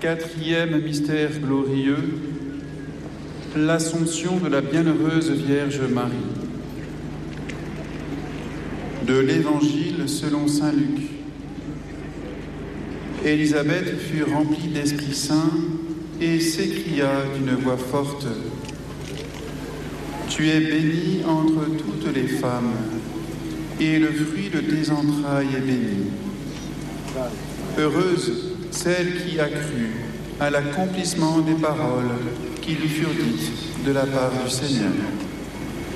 Quatrième mystère glorieux, l'Assomption de la bienheureuse Vierge Marie. De l'Évangile selon saint Luc. Élisabeth fut remplie d'Esprit Saint et s'écria d'une voix forte : « Tu es bénie entre toutes les femmes, et le fruit de tes entrailles est béni. Heureuse celle qui a cru à l'accomplissement des paroles qui lui furent dites de la part du Seigneur. »